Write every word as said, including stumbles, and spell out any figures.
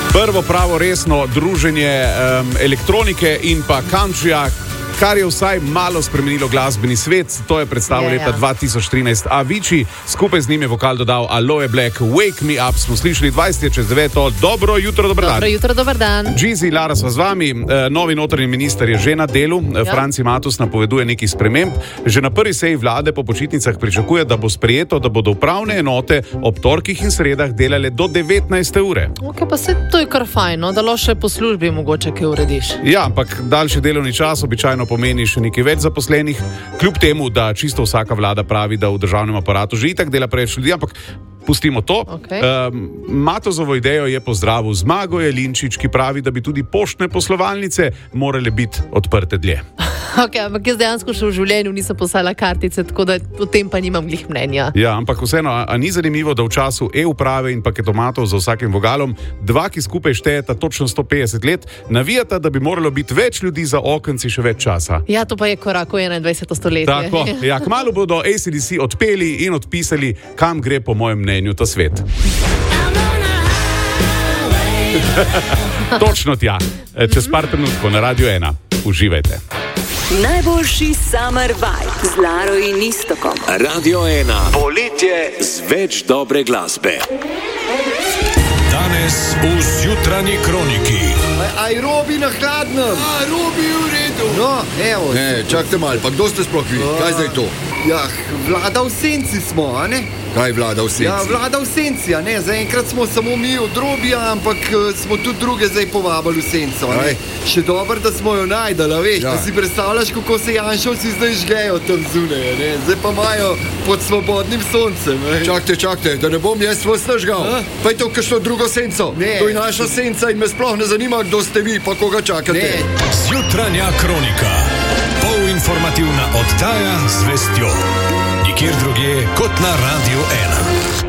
Prvo pravo resno druženje um, elektronike in pa countryja, kar je vsaj malo spremenilo glasbeni svet. To je predstavil leta dva tisoč trinajst Avicii, skupaj z njim je vokal dodal Aloe Black, Wake Me Up. Smo slišali dvajset čez deveto. Dobro jutro, dober dan. Dobro jutro, dober dan. Jeezy, Lara sva z vami. E, novi notranji minister je že na delu. Ja. Franci Matus napoveduje nekaj sprememb. Že na prvi seji vlade po počitnicah pričakuje, da bo sprejeto, da bodo upravne enote ob torkih in sredah delale do devetnajste ure. Ok, pa se to je kar fajn, no? Da lo še po službi mogoče kaj urediš. Ja, ampak daljši delovni čas običajno pomeni še nekaj več zaposlenih, kljub temu, da čisto vsaka vlada pravi, da v državnem aparatu že itak dela preveč ljudi, ampak pustimo to. Okay. Um, Matozovo idejo je pozdravil Zmago Jelinčič, ki pravi, da bi tudi poštne poslovalnice morale biti odprte dlje. Ok, ampak jaz dejansko še v življenju nisem poslala kartice, tako da o tem pa nimam glih mnenja. Ja, ampak vseeno, a, a ni zanimivo, da v času e-uprave in paketomatov za vsakim vogalom dva, ki skupaj štejeta točno sto petdeset let, navijata, da bi moralo biti več ljudi za okenci še več časa. Ja, to pa je korak v enaindvajseto stoletje. Tako, ja, kmalu bodo A C D C odpeli in odpisali, kam gre po mojem mnenju ta svet. Točno tja, čez par trenutkov na Radio ena. Uživajte. Najboljši summer vibe z Laro in Istokom. Radio ena. Poletje z več dobre glasbe. Danes v Zjutranji kroniki. Aj Robi na hladnem. A, Robi v redu. No, evo. Ne, čakajte malo, pa kdo ste sploh vi? Kaj zdaj to? Ja, vlada v senci smo, a ne? Kaj vlada v senci? Ja, vlada v senci, a ne? Zaenkrat smo samo mi od Robija, ampak uh, smo tudi druge zdaj povabili v senco, a ne? Še dobro, da smo jo najdali, veš, ja. Da si predstavljaš, kako se Janšovci zdaj žgejo tam zunaj, a ne? Zdaj pa imajo pod svobodnim soncem, ne? Čakajte, čakajte, da ne bom jaz vas nažgal. Pa je to kakšno drugo senco? Ne. To je naša senca in me sploh ne zanima, kdo ste vi, pa koga čakate. Ne. Zjutranja kronika. Polinformativna oddaja z vestjo. Nikjer drugje kot na Radio ena.